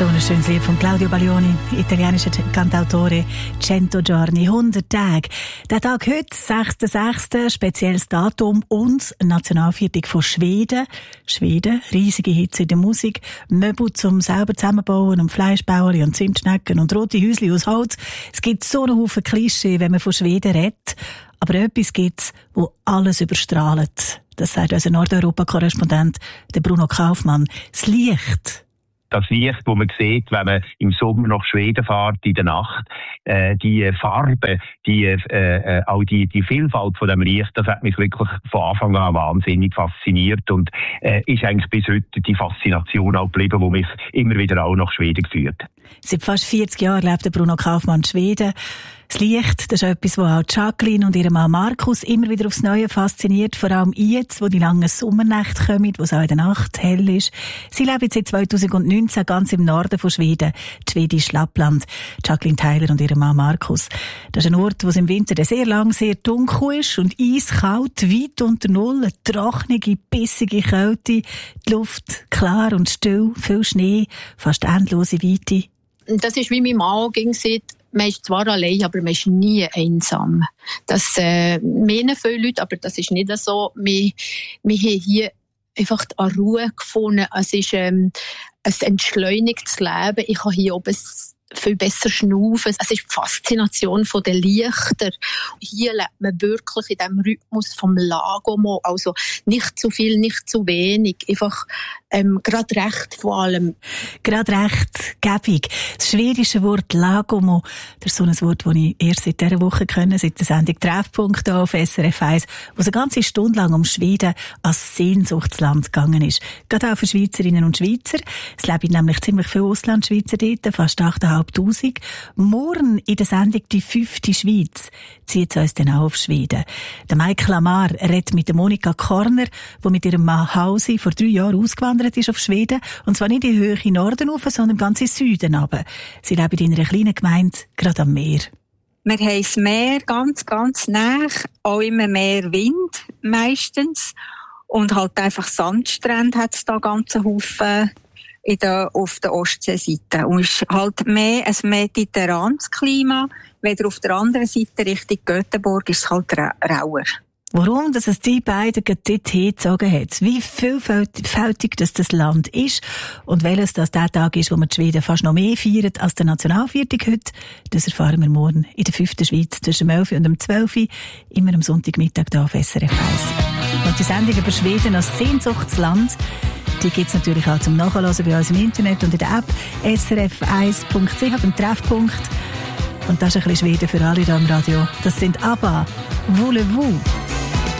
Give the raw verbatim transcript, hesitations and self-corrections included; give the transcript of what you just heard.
So ein schönes Lied von Claudio Baglioni, italienischer Cantautore, «Cento giorni», hundert Tage. Der Tag heute, sechster sechster, spezielles Datum und Nationalviertel von Schweden. Schweden, riesige Hitze in der Musik, Möbel zum selber zusammenbauen und Fleischbauern und Zimtschnecken und rote Häuschen aus Holz. Es gibt so einen Haufen Klischee, wenn man von Schweden redet. Aber etwas gibt's, wo alles überstrahlt. Das sagt unser Nordeuropa-Korrespondent, der Bruno Kaufmann. Das Licht. Das Licht, das man sieht, wenn man im Sommer nach Schweden fährt, in der Nacht, äh, die Farbe, die, äh, auch die, die Vielfalt von dem Licht, das hat mich wirklich von Anfang an wahnsinnig fasziniert und äh, ist eigentlich bis heute die Faszination auch geblieben, die mich immer wieder auch nach Schweden geführt. Seit fast vierzig Jahren lebt der Bruno Kaufmann in Schweden. Das Licht, das ist etwas, das auch Jacqueline und ihr Mann Markus immer wieder aufs Neue fasziniert, vor allem jetzt, wo die langen Sommernächte kommen, wo es auch in der Nacht hell ist. Sie leben seit zweitausendneunzehn ganz im Norden von Schweden, schwedisch Lappland. Jacqueline Tyler und ihr Mann Markus. Das ist ein Ort, wo es im Winter sehr lang sehr dunkel ist und eiskalt, weit unter Null, eine trockene, bissige Kälte, die Luft klar und still, viel Schnee, fast endlose Weite. Das ist wie mein Mann ging sieht. Man ist zwar allein, aber man ist nie einsam. Das äh, meinen viele Leute, aber das ist nicht so. Wir, wir haben hier einfach eine Ruhe gefunden. Es ist ähm, ein entschleunigtes Leben. Ich kann hier oben viel besser schnaufen. Es ist die Faszination der Lichter. Hier lebt man wirklich in diesem Rhythmus vom Lagomo. Also nicht zu viel, nicht zu wenig. Einfach ähm, gerade recht vor allem. Gerade recht, gäbig. Das schwedische Wort Lagomo, das ist so ein Wort, das ich erst seit dieser Woche kenne, seit der Sendung Treffpunkt auf S R F eins, wo es eine ganze Stunde lang um Schweden als Sehnsuchtsland gegangen ist. Gerade auch für Schweizerinnen und Schweizer. Es leben nämlich ziemlich viele Auslandschweizer dort, fast achttausendfünfhundert. Morgen in der Sendung «Die fünfte Schweiz» zieht es uns dann auch auf Schweden. Der Michael Amar redet mit der Monika Korner, die mit ihrem Mann Hausi vor drei Jahren ausgewandert ist auf Schweden. Und zwar nicht in die Höhe Norden rauf, sondern ganz in Süden runter. Sie leben in einer kleinen Gemeinde, gerade am Meer. Wir haben das Meer ganz, ganz nah, auch immer mehr Wind meistens. Und halt einfach Sandstrände hat es da ganzen Haufen in der, auf der Ostseeseite. Und es ist halt mehr ein mediterranes Klima, weder auf der anderen Seite Richtung Göteborg ist es halt ra- rauer. Warum, dass es die beiden dort hingezogen hat, wie vielfältig das, das Land ist und welches das der Tag ist, wo wir die Schweden fast noch mehr feiern als der Nationalviertel heute, das erfahren wir morgen in der fünften Schweiz zwischen elf und um zwölf Uhr, immer am Sonntagmittag hier auf S R F eins. Und die Sendung über Schweden als Sehnsuchtsland, die gibt es natürlich auch zum Nachhören bei uns im Internet und in der App S R F eins Punkt C H beim Treffpunkt. Und das ist ein bisschen Schweden für alle hier im Radio. Das sind ABBA, Voulez-vous.